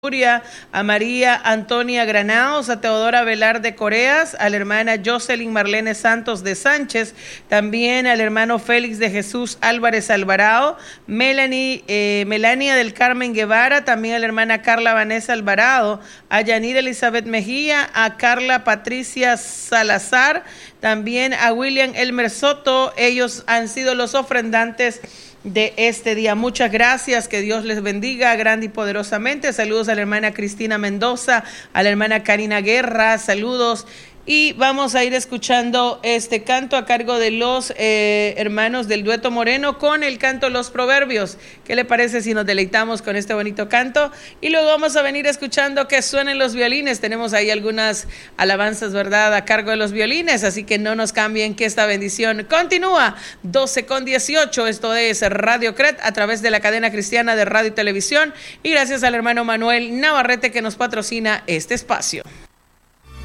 a María Antonia Granados, a Teodora Velarde Coreas, a la hermana Jocelyn Marlene Santos de Sánchez, también al hermano Félix de Jesús Álvarez Alvarado, Melania del Carmen Guevara, también a la hermana Carla Vanessa Alvarado, a Yanira Elizabeth Mejía, a Carla Patricia Salazar, también a William Elmer Soto. Ellos han sido los ofrendantes de este día. Muchas gracias, que Dios les bendiga grande y poderosamente. Saludos a la hermana Cristina Mendoza, a la hermana Karina Guerra, saludos. Y vamos a ir escuchando este canto a cargo de los hermanos del Dueto Moreno con el canto Los Proverbios. ¿Qué le parece si nos deleitamos con este bonito canto? Y luego vamos a venir escuchando que suenen los violines. Tenemos ahí algunas alabanzas, ¿verdad?, a cargo de los violines, así que no nos cambien, que esta bendición continúa. 12:18, esto es Radio CRET a través de la cadena cristiana de radio y televisión. Y gracias al hermano Manuel Navarrete que nos patrocina este espacio.